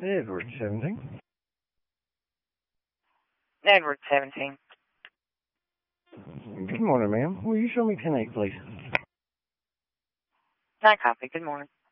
Edward 17. Edward 17. Good morning, ma'am. Will you show me 10-8, please? I copy. Good morning.